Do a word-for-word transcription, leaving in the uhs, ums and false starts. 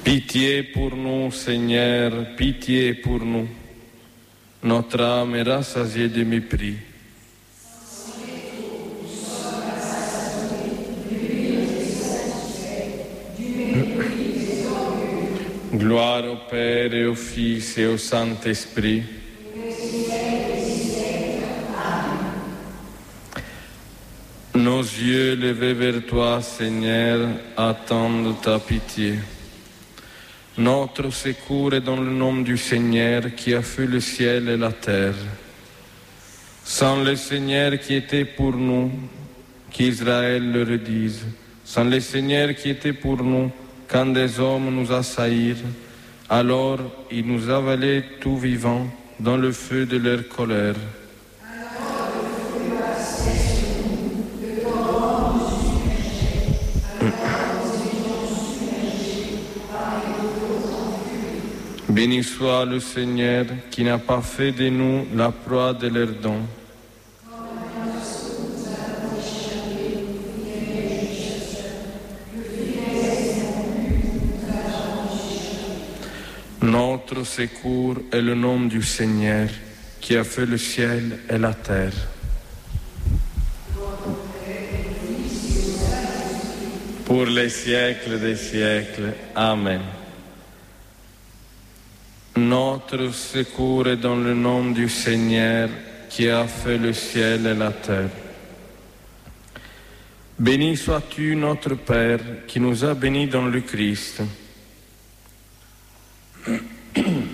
Pitié pour nous, Seigneur, pitié pour nous. Notre âme est rassasiée de mépris. Gloire au Père et au Fils et au Saint-Esprit. Nos yeux levés vers toi, Seigneur, attendent ta pitié. Notre secours est dans le nom du Seigneur qui a fait le ciel et la terre. Sans le Seigneur qui était pour nous, qu'Israël le redise. Sans le Seigneur qui était pour nous, quand des hommes nous assaillirent, alors ils nous avalaient tout vivants dans le feu de leur colère. Béni soit le Seigneur qui n'a pas fait de nous la proie de leurs dons. Notre secours est le nom du Seigneur qui a fait le ciel et la terre. Pour les siècles des siècles. Amen. Notre secours est dans le nom du Seigneur qui a fait le ciel et la terre. Béni sois-tu, notre Père, qui nous a bénis dans le Christ.